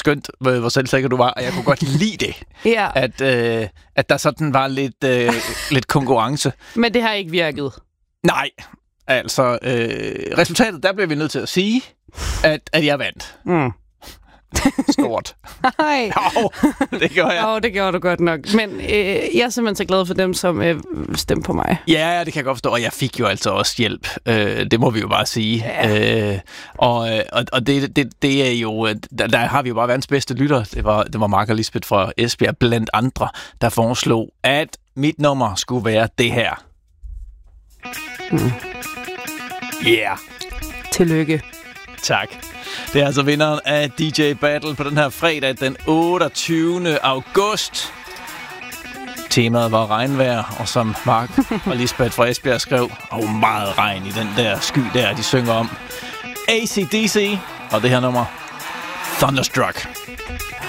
skønt, hvor selvsikker du var, og jeg kunne godt lide det. Ja. At der sådan var lidt konkurrence. Men det har ikke virket. Nej, altså resultatet, der blev vi nødt til at sige, at jeg vandt. Stort. Nej. Jo, det gjorde jeg. Jo, det gjorde du godt nok. Men jeg er simpelthen så glad for dem, som stemte på mig. Ja, det kan jeg godt forstå, og jeg fik jo altså også hjælp. Det må vi jo bare sige. Ja. Og det er jo... Der har vi jo bare verdens bedste lytter. Det var Mark og Lisbeth fra Esbjerg, blandt andre, der foreslog, at mit nummer skulle være det her. Yeah. Tillykke. Tak. Det er altså vinderen af DJ Battle på den her fredag, den 28. august. Temaet var regnvejr, og som Mark og Lisbeth fra Esbjerg skrev, meget regn i den der sky der, de synger om. AC/DC, og det her nummer, Thunderstruck.